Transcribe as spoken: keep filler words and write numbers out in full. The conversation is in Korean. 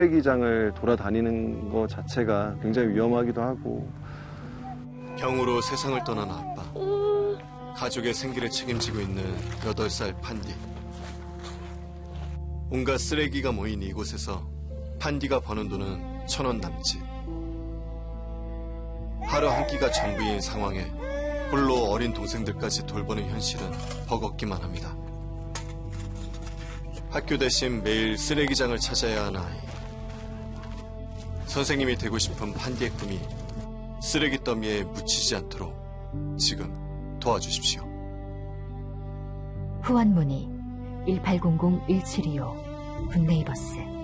쓰레기장을 돌아다니는 것 자체가 굉장히 위험하기도 하고. 병으로 세상을 떠난 아빠. 가족의 생기를 책임지고 있는 여덟 살 판디. 온갖 쓰레기가 모인 이곳에서 판디가 버는 돈은 천 원 남짓. 하루 한 끼가 전부인 상황에 홀로 어린 동생들까지 돌보는 현실은 버겁기만 합니다. 학교 대신 매일 쓰레기장을 찾아야 하는 아이. 선생님이 되고 싶은 판디의 꿈이 쓰레기 더미에 묻히지 않도록 지금 도와주십시오. 후원 문의 일팔공공 일칠이오 국내이버스